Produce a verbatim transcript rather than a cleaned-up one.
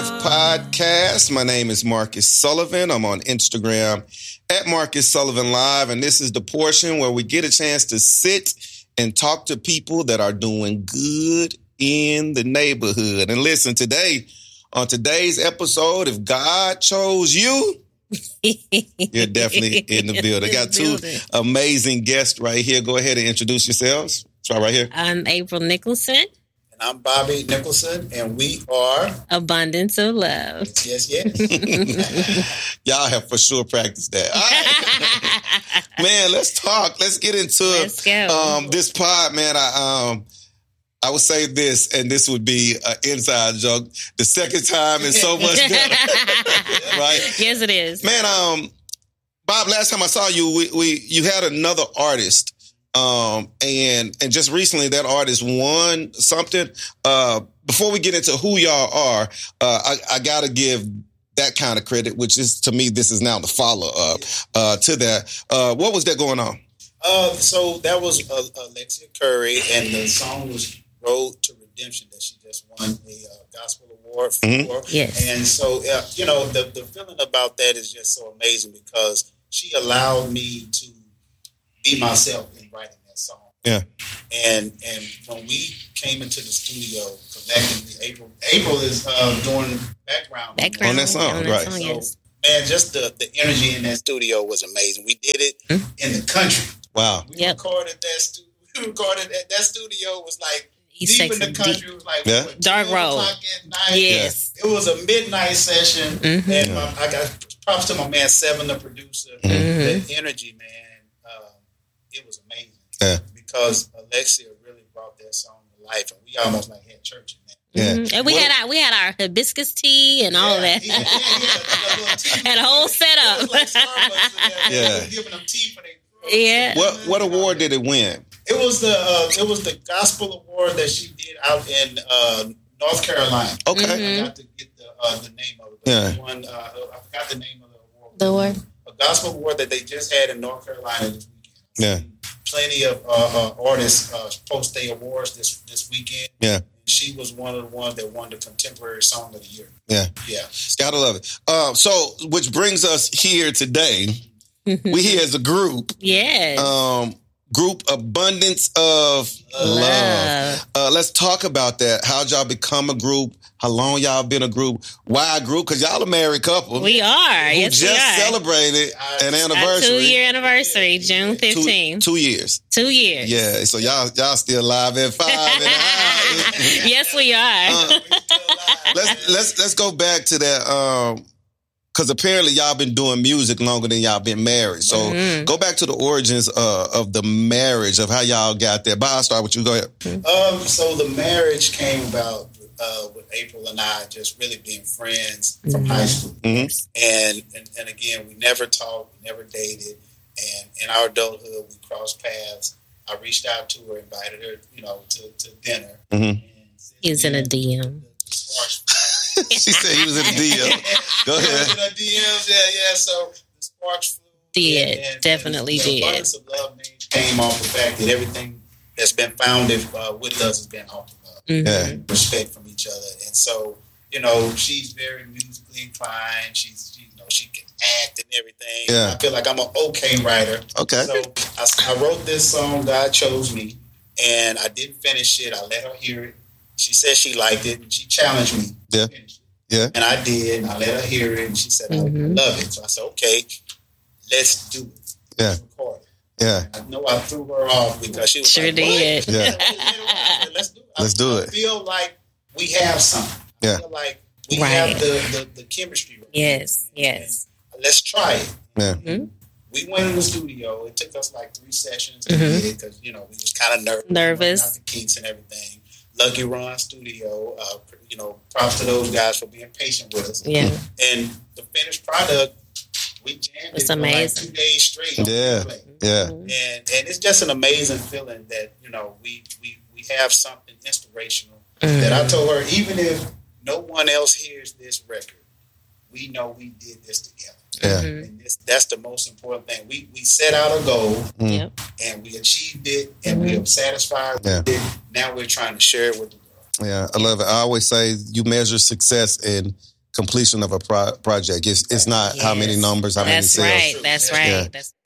Live podcast. My name is Marcus Sullivan. I'm on Instagram at Marcus Sullivan Live, and this is the portion where we get a chance to sit and talk to people that are doing good in the neighborhood. And listen, today, on today's episode, if God chose you, you're definitely in the building. I got two amazing guests right here. Go ahead and introduce yourselves. Try right here. I'm April Nicholson. And I'm Bobby Nicholson, and we are Abundance of Love. Yes, yes. Y'all have for sure practiced that. All right. Man, let's talk. Let's get into Let's go. Um, this pod, man. I um I would say this, and this would be an inside joke. The second time is so much better. Right? Yes, it is. Man, um, Bob, last time I saw you, we, we you had another artist. Um, and, and just recently that artist won something. Uh, before we get into who y'all are, uh, I, I gotta give that kind of credit, which is, to me, this is now the follow up, uh, to that. Uh, what was that going on? Uh, so that was uh, Alexia Curry, and the song was Road to Redemption that she just won the uh, Gospel Award for. Mm-hmm. Yes. And so, uh, you know, the, the feeling about that is just so amazing because she allowed me to be myself in writing that song. Yeah. And and when we came into the studio, collectively, April April is uh, doing background, background on that song, on that right? Song, so, yes. man, just the, the energy in that studio was amazing. We did it Mm-hmm. in the country. wow. We Yep. recorded that. Stu- we recorded that. That studio was like East deep in Texas, the country. deep. It was like Yeah. what, Dark twelve road. o'clock at night. Yes. It was a midnight session, Mm-hmm. and my, I got props to my man Seven, the producer. Mm-hmm. The energy, man, uh, it was amazing. Yeah. Because Alexia really brought that song to life, and we almost like had church in that. Yeah. Mhm. And we What- had our we had our hibiscus tea and all Yeah, that. yeah, yeah, yeah, the little tea. Had a whole setup. It was like Starbucks in there. Yeah. They were giving them tea for their Yeah. What what award did it win? It was the uh, it was the gospel award that she did out in uh, North Carolina. Okay. Mhm. I got to get the uh, the name of it. Yeah. The one uh, I forgot the name of the award. The award? A gospel award that they just had in North Carolina this weekend. Yeah. Plenty of uh, uh, artists uh, post their awards this this weekend. Yeah. She was one of the ones that won the contemporary song of the year. Yeah. Yeah. Gotta love it. Uh, so, which brings us here today. We here as a group. Yes. Um, group Abundance of Love. Love. Uh, let's talk about that. How'd y'all become a group? How long y'all been a group? Why a group? Because y'all a married couple. We are. who Yes, just we are. celebrated an Our Our anniversary. two year anniversary, June Two- fifteenth. Two, years. Two years. Yeah. So y'all y'all still live at five and a half. Yes, we are. Uh, let's let's let's go back to that. Um, because apparently y'all been doing music longer than y'all been married. So Mhm. go back to the origins uh, of the marriage, of how y'all got there. Bob, I'll start with you. Go ahead. Um, so the marriage came about uh, with April and I just really being friends from high school. Mhm. And, and and again, we never talked, we never dated. And in our adulthood, we crossed paths. I reached out to her, invited her, you know, to, to dinner. Mhm. And since He's in a then, D M. the- the sparks- She said he was in the D M. Go I was ahead. in her D Ms, yeah, yeah. So the sparks flew. Did. And- and- Definitely and the did. Abundance of Love name came off the fact that everything that's been founded uh, with us has been off of love. Mhm. Yeah. Respect from each other. And so, you know, she's very musically inclined. She's, she, you know, she can act and everything. Yeah. I feel like I'm an okay writer. Okay. So I, I wrote this song, God Chose Me, and I didn't finish it. I let her hear it. She said she liked it, and she challenged me Yeah. to finish it. Yeah. And I did, and I let her hear it, and she said, Mhm. I love it. So I said, okay, let's do it. Yeah. Let's record it. Yeah. I know I threw her off because she was Sure like, did. what? Yeah. I said, let's do it. Let's do I, it. I feel like we have something. Yeah. I feel like we Right. have the, the, the chemistry. right Yes, now. yes. And let's try it. Yeah. Mhm. We went in the studio. It took us like three sessions Mhm. because, you know, we was kind of nervous. Nervous. Working out the kinks and everything. Lucky Ron Studio, uh, you know, props to those guys for being patient with us. Yeah. And the finished product, we jammed It's it for like amazing. two days straight. on Yeah. replay. Yeah. Mhm. And and it's just an amazing feeling that, you know, we we, we have something inspirational Mhm. that I told her, even if no one else hears this record, we know we did this together. Yeah. Mhm. And this, that's the most important thing. We we set out a goal Mm. Yep. and we achieved it and we are satisfied Yeah. with it. Now we're trying to share it with the world. Yeah, I love it. I always say you measure success in completion of a pro- project. It's it's not how many Yes. numbers, how many That's sales. right. That's right. Yeah. That's